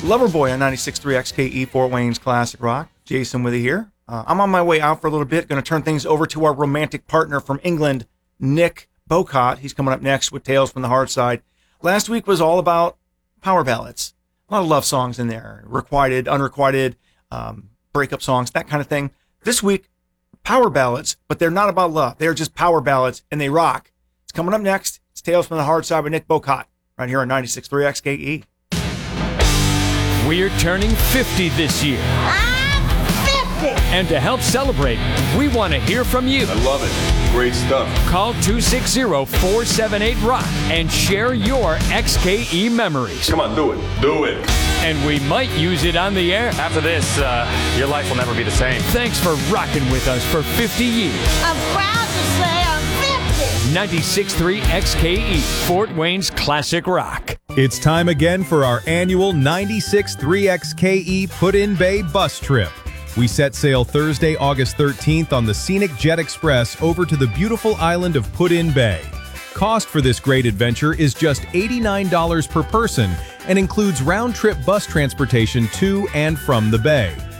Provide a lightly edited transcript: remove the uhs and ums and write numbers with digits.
Loverboy on 96.3 XKE, Fort Wayne's Classic Rock. Jason with you here. I'm on my way out for a little bit. Going to turn things over to our romantic partner from England, Nick Bocott. He's coming up next with Tales from the Hard Side. Last week was all about power ballads. A lot of love songs in there. Requited, unrequited, breakup songs, that kind of thing. This week, power ballads, but they're not about love. They're just power ballads, and they rock. It's coming up next. It's Tales from the Hard Side with Nick Bocott, right here on 96.3 XKE. We're turning 50 this year. I'm 50! And to help celebrate, we want to hear from you. I love it. Great stuff. Call 260-478-ROCK and share your XKE memories. Come on, do it. Do it. And we might use it on the air. After this, your life will never be the same. Thanks for rocking with us for 50 years. I'm proud to say I'm 50! 96.3 XKE, Fort Wayne's Classic Rock. It's time again for our annual 96.3 XKE Put-in Bay bus trip. We set sail Thursday, August 13th on the Scenic Jet Express over to the beautiful island of Put-in Bay. Cost for this great adventure is just $89 per person and includes round-trip bus transportation to and from the bay.